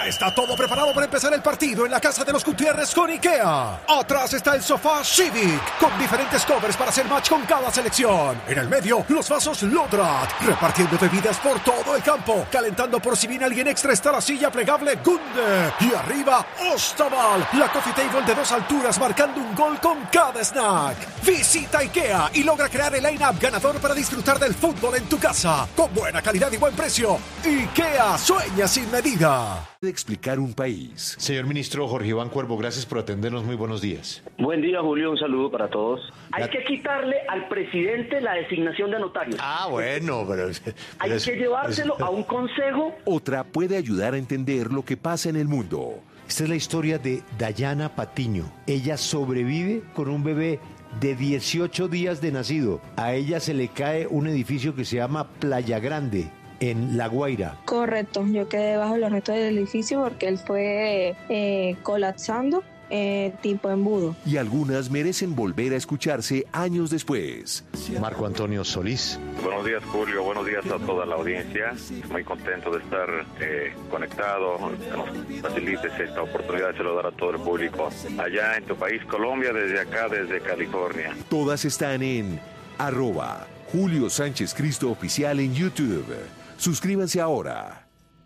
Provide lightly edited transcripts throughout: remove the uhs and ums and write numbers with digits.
Ya está todo preparado para empezar el partido en la casa de los Gutiérrez con IKEA. Atrás está el sofá Civic, con diferentes covers para hacer match con cada selección. En el medio, los vasos Lodrat, repartiendo bebidas por todo el campo. Calentando por si viene alguien extra está la silla plegable Gunde. Y arriba, Ostaval, la coffee table de 2 alturas marcando un gol con cada snack. Visita IKEA y logra crear el line-up ganador para disfrutar del fútbol en tu casa. Con buena calidad y buen precio. IKEA, sueña sin medida. De explicar un país. Señor ministro Jorge Iván Cuervo, gracias por atendernos. Muy buenos días. Buen día, Julio. Un saludo para todos. Hay que quitarle al presidente la designación de notarios. Bueno, pero hay que llevárselo a un consejo. Otra puede ayudar a entender lo que pasa en el mundo. Esta es la historia de Dayana Patiño. Ella sobrevive con un bebé de 18 días de nacido. A ella se le cae un edificio que se llama Playa Grande, en La Guaira. Correcto, yo quedé bajo los restos del edificio porque él fue colapsando tipo embudo. Y algunas merecen volver a escucharse años después. Marco Antonio Solís. Buenos días, Julio. Buenos días a toda la audiencia. Muy contento de estar conectado. Nos facilites esta oportunidad de saludar a todo el público allá en tu país, Colombia, desde acá, desde California. Todas están en @Julio Sánchez Cristo Oficial en YouTube. Suscríbanse ahora.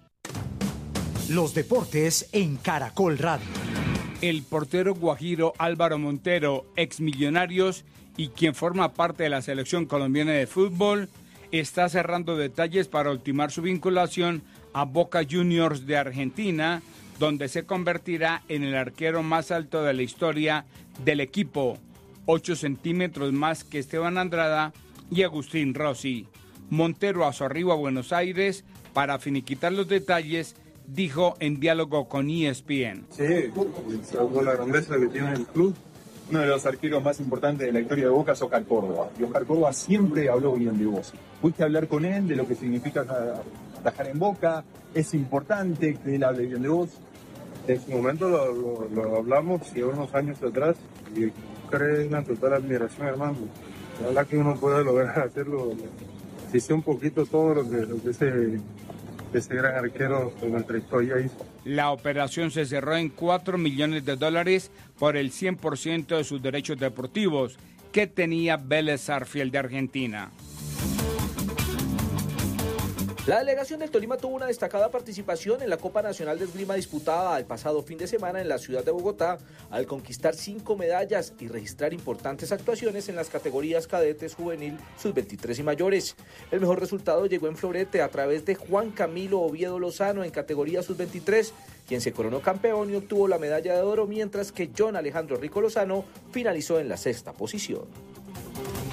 Los deportes en Caracol Radio. El portero guajiro Álvaro Montero, ex Millonarios y quien forma parte de la selección colombiana de fútbol, está cerrando detalles para ultimar su vinculación a Boca Juniors de Argentina, donde se convertirá en el arquero más alto de la historia del equipo, 8 centímetros más que Esteban Andrada y Agustín Rossi. Montero a su arribo a Buenos Aires para finiquitar los detalles, dijo en diálogo con ESPN. Sí, con la grandeza que tiene el club, uno de los arqueros más importantes de la historia de Boca es Oscar Córdoba. Y Oscar Córdoba siempre habló bien de vos. Fuiste a hablar con él de lo que significa trabajar en Boca, es importante que él hable bien de vos. En su momento lo hablamos y unos años atrás, y creo una total admiración, hermano. La verdad que uno puede lograr hacerlo, si sé un poquito todo lo que ese gran arquero de nuestra historia hizo. La operación se cerró en $4 millones por el 100% de sus derechos deportivos que tenía Vélez Sarsfield de Argentina. La delegación del Tolima tuvo una destacada participación en la Copa Nacional de Esgrima disputada el pasado fin de semana en la ciudad de Bogotá, al conquistar 5 medallas y registrar importantes actuaciones en las categorías cadetes, juvenil, sub-23 y mayores. El mejor resultado llegó en florete a través de Juan Camilo Oviedo Lozano en categoría sub-23, quien se coronó campeón y obtuvo la medalla de oro, mientras que John Alejandro Rico Lozano finalizó en la 6ª posición.